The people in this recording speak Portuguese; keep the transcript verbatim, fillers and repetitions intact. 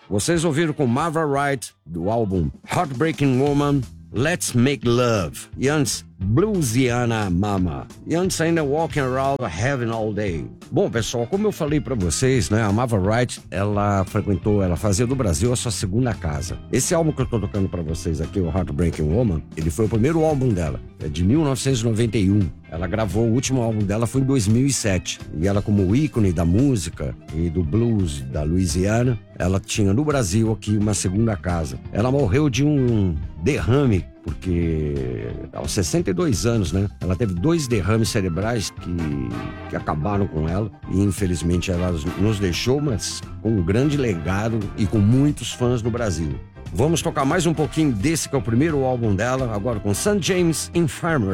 Vocês ouviram com Marva Wright, do álbum Heartbreaking Woman, Let's Make Love. E antes, Bluesiana Mama. E antes ainda, Walking Around Heaven All Day. Bom, pessoal, como eu falei pra vocês, né, a Marva Wright, ela frequentou, ela fazia do Brasil a sua segunda casa. Esse álbum que eu tô tocando pra vocês aqui, o Heartbreaking Woman, ele foi o primeiro álbum dela, é de mil novecentos e noventa e um. Ela gravou, o último álbum dela foi em dois mil e sete. E ela, como ícone da música e do blues da Louisiana, ela tinha no Brasil aqui uma segunda casa. Ela morreu de um derrame, porque aos sessenta e dois anos, né? Ela teve dois derrames cerebrais que, que acabaram com ela. E infelizmente ela nos deixou, mas com um grande legado e com muitos fãs no Brasil. Vamos tocar mais um pouquinho desse que é o primeiro álbum dela, agora com Saint James Infirmary.